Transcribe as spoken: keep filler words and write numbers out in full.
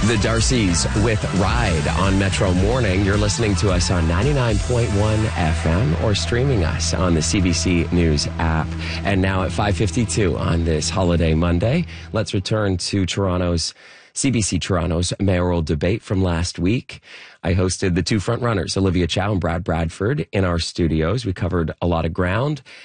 The Darcys with Ride on Metro Morning. You're listening to us on ninety-nine point one F M or streaming us on the C B C News app. And now at five fifty-two on this holiday Monday, let's return to Toronto's C B C Toronto's mayoral debate from last week. I hosted the two frontrunners, Olivia Chow and Brad Bradford, in our studios. We covered a lot of ground.